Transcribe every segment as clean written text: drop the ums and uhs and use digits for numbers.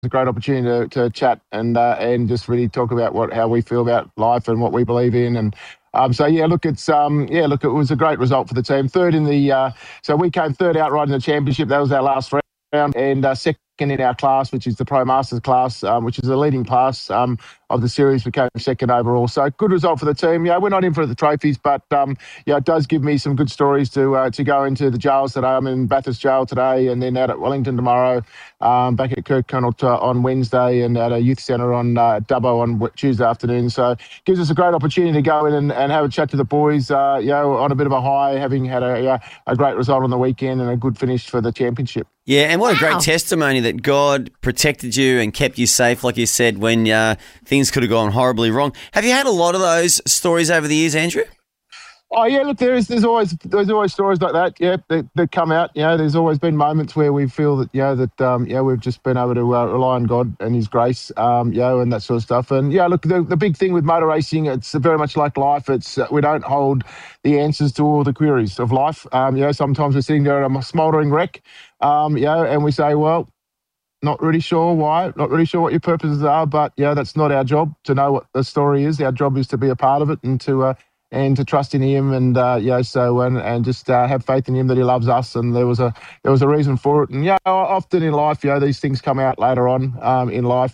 a great opportunity to chat and just really talk about how we feel about life and what we believe in. And it was a great result for the team. Third in the so we came third outright in the championship. That was our last round, and second in our class, which is the Pro Masters class, which is the leading class of the series, became second overall. So good result for the team. We're not in for the trophies, but it does give me some good stories to go into the jails today. I'm in Bathurst Jail today, and then out at Wellington tomorrow, back at Kirk Connaught on Wednesday, and at a youth centre on Dubbo on Tuesday afternoon. So it gives us a great opportunity to go in and have a chat to the boys, on a bit of a high, having had a great result on the weekend and a good finish for the championship. Yeah, and what a great testimony that God protected you and kept you safe, like you said, when things could have gone horribly wrong. Have you had a lot of those stories over the years, Andrew? Oh yeah, look, there's always stories like that. Yeah, that come out. There's always been moments where we feel that we've just been able to rely on God and His grace, and that sort of stuff. And look, the big thing with motor racing, it's very much like life. It's we don't hold the answers to all the queries of life. Sometimes we're sitting there at a smouldering wreck, and we say, well, not really sure why, not really sure what your purposes are, but that's not our job to know what the story is. Our job is to be a part of it and to trust in Him, and and just have faith in Him that He loves us, and there was a reason for it. And often in life, these things come out later on in life.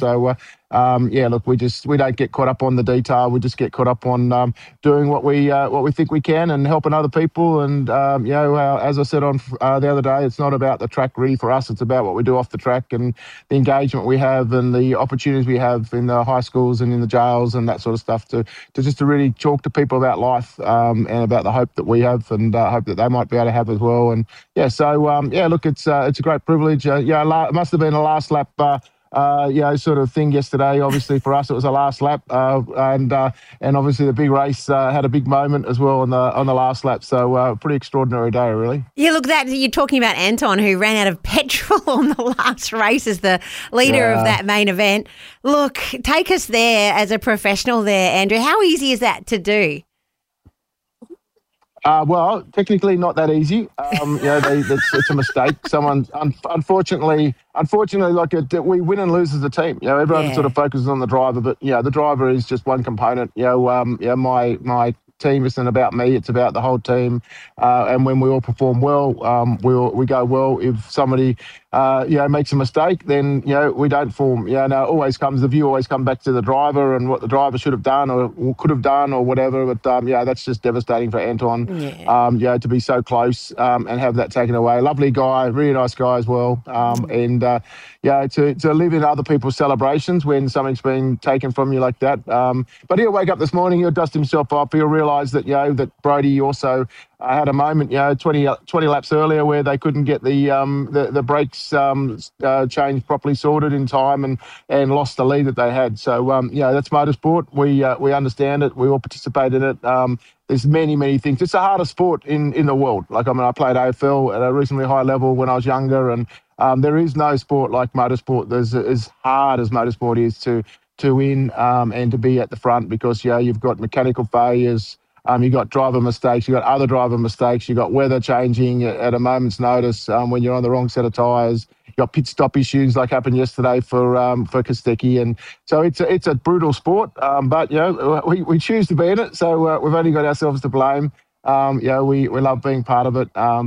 Look, we don't get caught up on the detail. We just get caught up on doing what we think we can and helping other people. And as I said on the other day, it's not about the track really for us. It's about what we do off the track and the engagement we have and the opportunities we have in the high schools and in the jails and that sort of stuff to really talk to people about life and about the hope that we have and hope that they might be able to have as well. And look, it's a great privilege. It must have been a last lap. Sort of thing yesterday. Obviously, for us, it was a last lap, and obviously the big race had a big moment as well on the last lap. So, pretty extraordinary day, really. Yeah, look, that you're talking about Anton, who ran out of petrol on the last race as the leader of that main event. Look, take us there as a professional, there, Andrew. How easy is that to do? Well, technically not that easy. It's a mistake. Someone, unfortunately, we win and lose as a team. Everyone sort of focuses on the driver, but the driver is just one component. My team isn't about me; it's about the whole team. And when we all perform well, we go well. If somebody makes a mistake, then we don't form. The view always comes back to the driver and what the driver should have done or could have done or whatever. But that's just devastating for Anton. To be so close and have that taken away. Lovely guy, really nice guy as well. To live in other people's celebrations when something's been taken from you like that. But he'll wake up this morning, he'll dust himself off, he'll realise that that Brody also had a moment 20 laps earlier where they couldn't get the brakes changed properly, sorted in time, and lost the lead that they had. So that's motorsport. We understand it. We all participate in it. There's many things. It's the hardest sport in the world. I played AFL at a reasonably high level when I was younger, and there is no sport like motorsport. There's as hard as motorsport is to win and to be at the front, because you've got mechanical failures. You've got driver mistakes, you've got other driver mistakes, you've got weather changing at a moment's notice when you're on the wrong set of tyres. You've got pit stop issues like happened yesterday for Kostecki. And so it's a brutal sport, but we choose to be in it, so we've only got ourselves to blame. We love being part of it,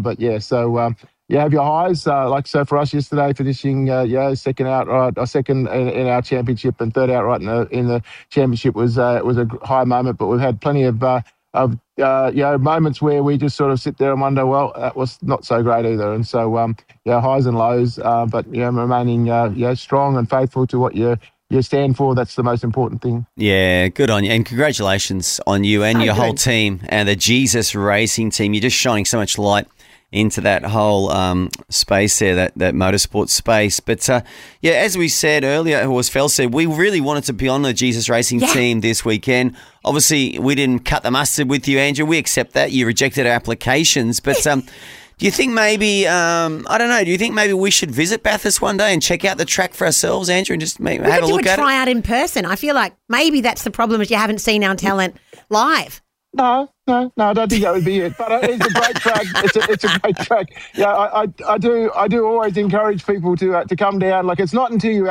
have your highs. So for us yesterday, finishing second outright, second in our championship and third outright in the championship was a high moment. But we've had plenty of moments where we just sort of sit there and wonder, well, that was not so great either. And so highs and lows, but remaining strong and faithful to what you stand for. That's the most important thing. Yeah, good on you. And congratulations on you and your whole team and the Jesus Racing team. You're just shining so much light into that whole space there, that motorsport space. But, as we said earlier, or as Fel said, we really wanted to be on the Jesus Racing team this weekend. Obviously, we didn't cut the mustard with you, Andrew. We accept that. You rejected our applications. But do you think maybe, do you think maybe we should visit Bathurst one day and check out the track for ourselves, Andrew, and just maybe have a look at it? We could do a tryout in person. I feel like maybe that's the problem, is you haven't seen our talent live. No, I don't think that would be it. But it's a great track. It's a great track. I do always encourage people to come down. It's not until you